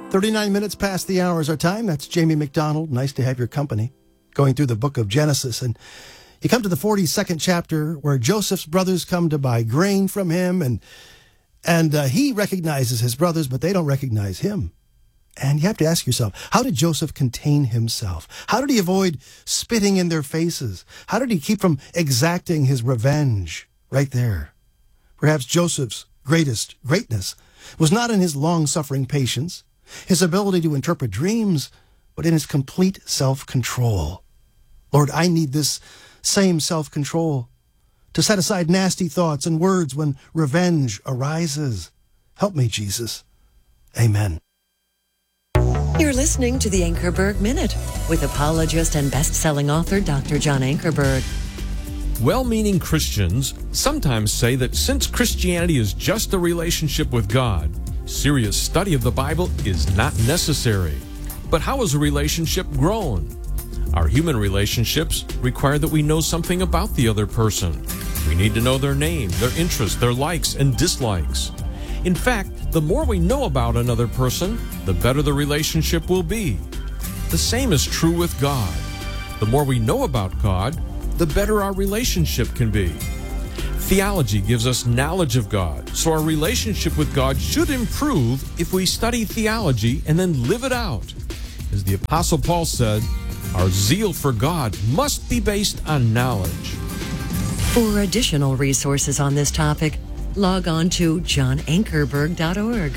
39 minutes past the hour is our time. That's Jamie McDonald. Nice to have your company. Going through the book of Genesis. And you come to the 42nd chapter where Joseph's brothers come to buy grain from him. And he recognizes his brothers, but they don't recognize him. And you have to ask yourself, how did Joseph contain himself? How did he avoid spitting in their faces? How did he keep from exacting his revenge right there? Perhaps Joseph's greatness was not in his long-suffering patience, his ability to interpret dreams, but in his complete self-control. Lord, I need this same self-control to set aside nasty thoughts and words when revenge arises. Help me, Jesus. Amen. You're listening to the Ankerberg Minute with apologist and best-selling author Dr. John Ankerberg. Well-meaning Christians sometimes say that since Christianity is just a relationship with God, serious study of the Bible is not necessary. But how is a relationship grown? Our human relationships require that we know something about the other person. We need to know their name, their interests, their likes and dislikes. In fact, the more we know about another person, the better the relationship will be. The same is true with God. The more we know about God, the better our relationship can be. Theology gives us knowledge of God, so our relationship with God should improve if we study theology and then live it out. As the Apostle Paul said, our zeal for God must be based on knowledge. For additional resources on this topic, log on to johnankerberg.org.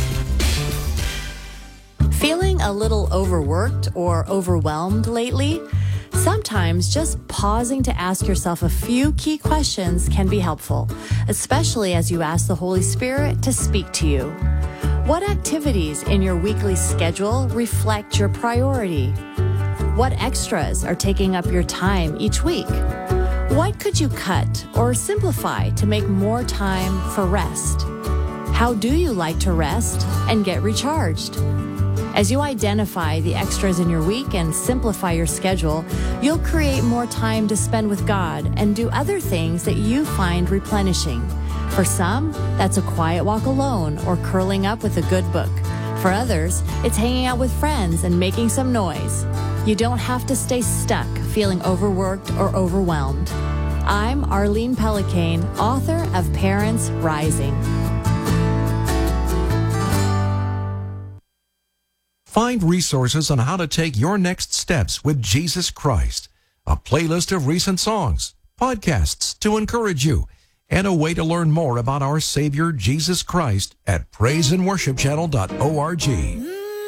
Feeling a little overworked or overwhelmed lately? Sometimes just pausing to ask yourself a few key questions can be helpful, especially as you ask the Holy Spirit to speak to you. What activities in your weekly schedule reflect your priority? What extras are taking up your time each week? What could you cut or simplify to make more time for rest? How do you like to rest and get recharged? As you identify the extras in your week and simplify your schedule, you'll create more time to spend with God and do other things that you find replenishing. For some, that's a quiet walk alone or curling up with a good book. For others, it's hanging out with friends and making some noise. You don't have to stay stuck feeling overworked or overwhelmed. I'm Arlene Pellicane, author of Parents Rising. Find resources on how to take your next steps with Jesus Christ, a playlist of recent songs, podcasts to encourage you, and a way to learn more about our Savior Jesus Christ at praiseandworshipchannel.org.